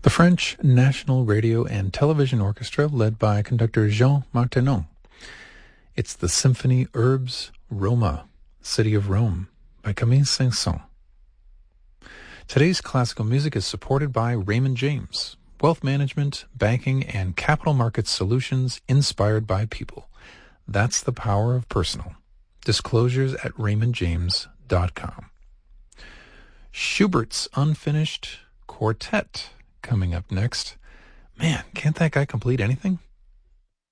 The French National Radio and Television Orchestra, led by conductor Jean Martinon. It's the Symphony Urbs Roma, City of Rome, by Camille Saint-Saëns. Today's classical music is supported by Raymond James, wealth management, banking, and capital markets solutions inspired by people. That's the power of personal. Disclosures at raymondjames.com. Schubert's Unfinished Quartet coming up next. Man, can't that guy complete anything?